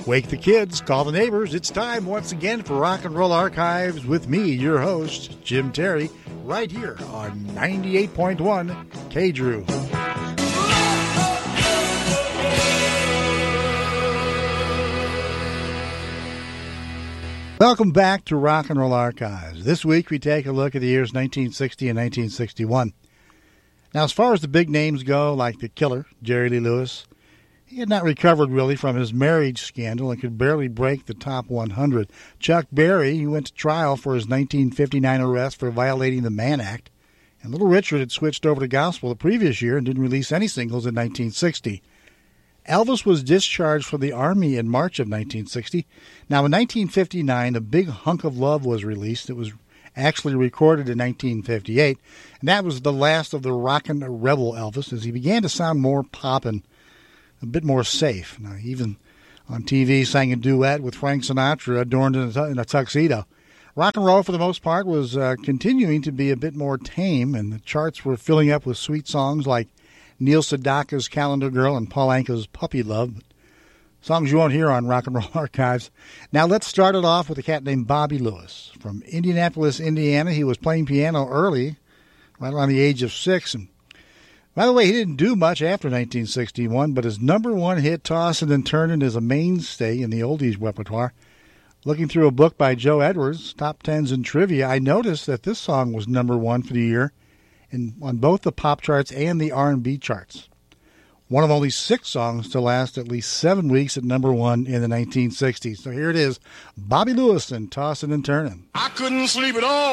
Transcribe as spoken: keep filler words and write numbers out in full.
Wake the kids, call the neighbors. It's time once again for Rock and Roll Archives with me, your host, Jim Terry, right here on ninety-eight point one K-Drew. Welcome back to Rock and Roll Archives. This week we take a look at the years nineteen sixty and nineteen sixty-one. Now, as far as the big names go, like the Killer, Jerry Lee Lewis, he had not recovered really from his marriage scandal and could barely break the top one hundred. Chuck Berry, he went to trial for his nineteen fifty-nine arrest for violating the Mann Act. And Little Richard had switched over to gospel the previous year and didn't release any singles in nineteen sixty. Elvis was discharged from the Army in March of nineteen sixty. Now, in nineteen fifty-nine, A Big Hunk of Love was released. It was actually recorded in nineteen fifty-eight, and that was the last of the rockin' rebel Elvis, as he began to sound more pop and a bit more safe. Now, even on T V, sang a duet with Frank Sinatra adorned in a, in a tuxedo. Rock and roll, for the most part, was uh, continuing to be a bit more tame, and the charts were filling up with sweet songs like Neil Sedaka's Calendar Girl and Paul Anka's Puppy Love. Songs you won't hear on Rock and Roll Archives. Now, let's start it off with a cat named Bobby Lewis. From Indianapolis, Indiana, he was playing piano early, right around the age of six, and by the way, he didn't do much after nineteen sixty-one, but his number one hit, Tossin' and Turnin', is a mainstay in the oldies repertoire. Looking through a book by Joe Edwards, Top Tens and Trivia, I noticed that this song was number one for the year in, on both the pop charts and the R and B charts. One of only six songs to last at least seven weeks at number one in the nineteen sixties. So here it is, Bobby Lewis and Tossin' and Turnin'. I couldn't sleep at all